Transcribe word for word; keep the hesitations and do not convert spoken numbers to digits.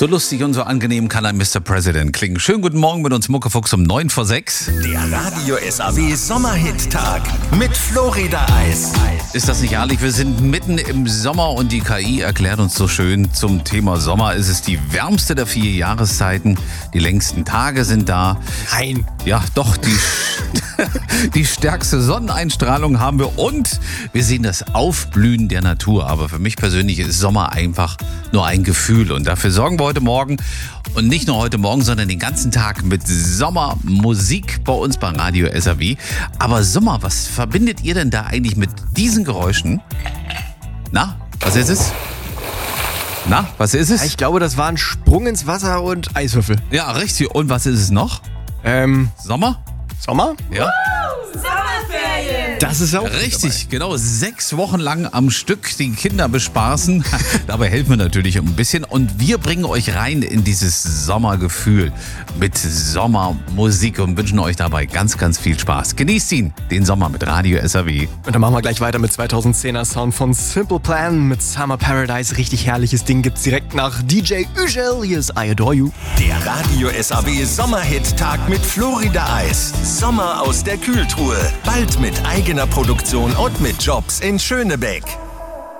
So lustig und so angenehm kann ein Mister President klingen. Schönen guten Morgen mit uns Muckefuchs um neun vor sechs. Der Radio S A W Sommerhit-Tag mit Florida Eis. Ist das nicht herrlich? Wir sind mitten im Sommer und die K I erklärt uns so schön zum Thema Sommer. Es ist die wärmste der vier Jahreszeiten. Die längsten Tage sind da. Nein. Ja, doch, die, die stärkste Sonneneinstrahlung haben wir und wir sehen das Aufblühen der Natur. Aber für mich persönlich ist Sommer einfach nur ein Gefühl und dafür sorgen wir heute Morgen und nicht nur heute Morgen, sondern den ganzen Tag mit Sommermusik bei uns bei Radio S A W. Aber Sommer, was verbindet ihr denn da eigentlich mit diesen Geräuschen? Na, was ist es? Na, was ist es? Ich glaube, das war ein Sprung ins Wasser und Eiswürfel. Ja, richtig. Und was ist es noch? Ähm, Sommer? Sommer? Ja. Sommerferien! Das ist auch Richtig, genau. Sechs Wochen lang am Stück die Kinder bespaßen. Dabei helfen wir natürlich ein bisschen. Und wir bringen euch rein in dieses Sommergefühl mit Sommermusik und wünschen euch dabei ganz, ganz viel Spaß. Genießt ihn, den Sommer mit Radio S A W. Und dann machen wir gleich weiter mit zweitausendzehner Sound von Simple Plan mit Summer Paradise. Richtig herrliches Ding gibt's direkt nach D J Ugel. Hier ist I Adore You. Der Radio S A W Sommerhit-Tag mit Florida Eis. Sommer aus der Kühltruhe. Bald mit eigener Produktion und mit Jobs in Schönebeck.